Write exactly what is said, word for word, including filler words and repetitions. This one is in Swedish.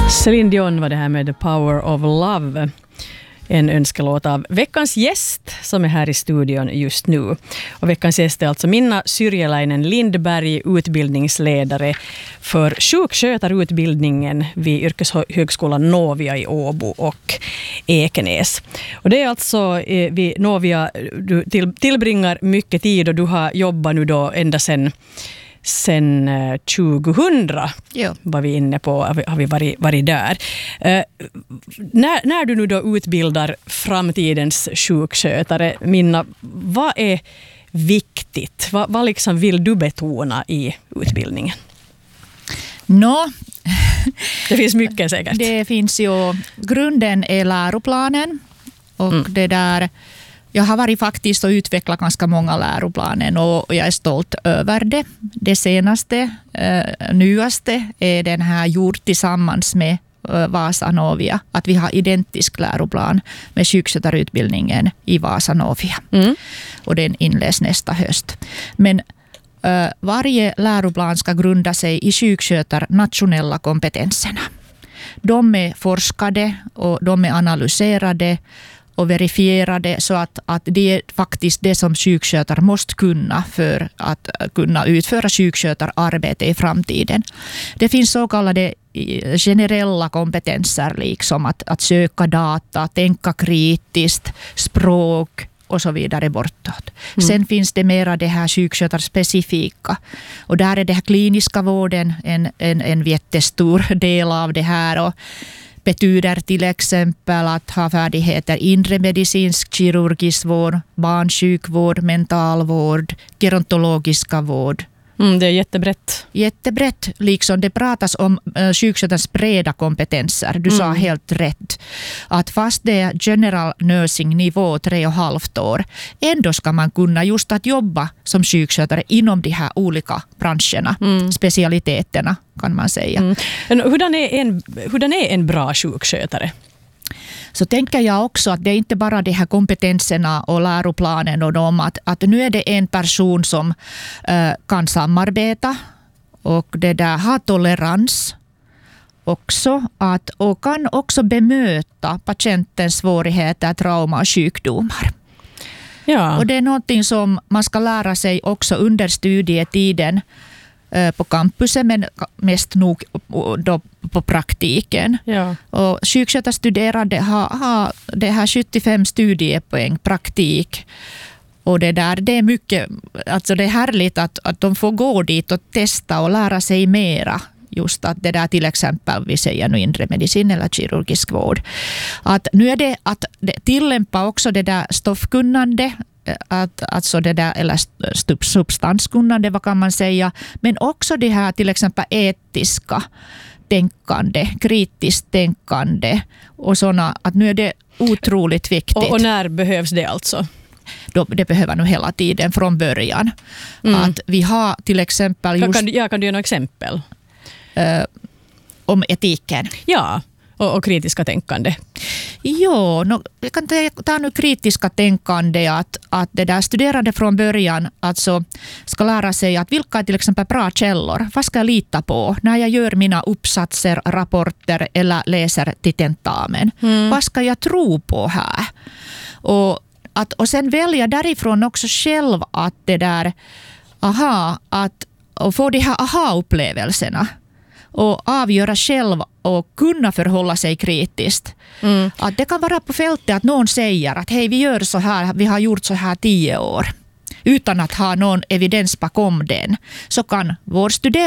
Céline Dion var det här med The Power of Love. En önskelåt av veckans gäst som är här i studion just nu. Och veckans gäst är alltså Minna Syrjäläinen Lindberg, utbildningsledare för sjukskötarutbildningen vid Yrkeshögskolan Novia i Åbo och Ekenäs. Och det är alltså eh, vid Novia du till, tillbringar mycket tid och du har jobbat nu då ända sedan Sen tjugohundra ja. var vi inne på, har vi varit, varit där. Eh, när, när du nu då utbildar framtidens sjukskötare, Minna, vad är viktigt? Vad, vad liksom vill du betona i utbildningen? Nå, det finns mycket säkert. Det finns ju, grunden är läroplanen och mm. det där. Jag har varit faktiskt och utvecklat ganska många läroplaner och jag är stolt över det. Det senaste, äh, nyaste är den här gjord tillsammans med äh, Vasa Novia. Att vi har identisk läroplan med sjukskötarutbildningen i Vasa Novia. Mm. Och den inleds nästa höst. Men äh, varje läroplan ska grunda sig i sjukskötar nationella kompetenserna. De är forskade och de är analyserade och verifierade så att, att det är faktiskt det som sjukskötare måste kunna för att kunna utföra sjukskötararbete i framtiden. Det finns så kallade generella kompetenser liksom att, att söka data, tänka kritiskt, språk och så vidare bortåt. Mm. Sen finns det mera det här sjukskötarspecifika. Och där är det här kliniska vården en, en, en jättestor del av det här och betyder till exempel att ha färdigheter inre medicinsk, kirurgisk vård, barnsjukvård, mentalvård, gerontologiska vård. Mm, det är jättebrett. Jättebrett. Liksom det pratas om uh, sjukskötarens breda kompetenser. Du mm. sa helt rätt. Att fast det är general nursing nivå tre och halvt år, ändå ska man kunna just att jobba som sjukskötare inom de här olika branscherna, mm. specialiteterna kan man säga. Mm. Hurdan är en, hurdan är en bra sjukskötare? Så tänker jag också att det är inte bara de här kompetenserna och läroplanen och dem, att, att nu är det en person som äh, kan samarbeta och det där har tolerans också att, och kan också bemöta patientens svårigheter, trauma och sjukdomar. Ja. Och det är någonting som man ska lära sig också under studietiden på campusen, men mest nog då på praktiken. Ja. Och sjukskötarstuderande har, har det här sjuttiofem studiepoäng praktik. Och det där, det är mycket, alltså det är härligt att, att de får gå dit och testa och lära sig mera. Just att det där till exempel, vi säger nu inre medicin eller kirurgisk vård. Att nu är det att tillämpa också det där stoffkunnande, att, alltså det där, eller substanskunnande, vad kan man säga, men också det här till exempel etiska tänkande, kritiskt tänkande och sådana, att nu är det otroligt viktigt. Och, och när behövs det alltså? Då, det behöver nu hela tiden från början. Mm. Att vi har till exempel just... Kan, kan, ja, kan du ge några exempel? Uh, om etiken. Ja, och, och kritiska tänkande. Jo, no, jag kan ta nu kritiska tänkande att, att det där studerande från början alltså ska lära sig att vilka är till exempel bra källor. Vad ska jag lita på när jag gör mina uppsatser, rapporter eller läser till tentamen? Mm. Vad ska jag tro på här? Och, att, och sen välja därifrån också själv att det där, aha, att och få de här aha-upplevelserna. Och avgöra själv och kunna förhålla sig kritiskt. Mm. Att det kan vara på fältet att någon säger att hej, vi gör så här, vi har gjort så här tio år. Utan att ha någon evidens bakom den. Så kan vår studerande